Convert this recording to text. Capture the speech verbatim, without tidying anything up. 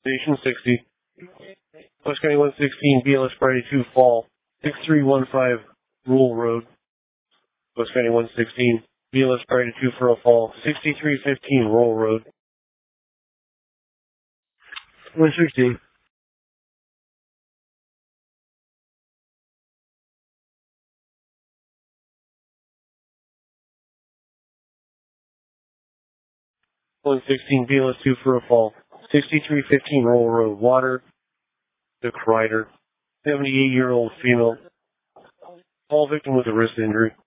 Station sixty. West County one sixteen, B L S Friday two Fall. six three one five, Rule Road. West County one sixteen, B L S Friday two for a Fall. sixty-three fifteen, Roll Road. one sixteen. one sixteen, B L S two for a Fall. sixty-three fifteen, Roll Road. Water. The Crider. seventy-eight-year-old female. All victim with a wrist injury.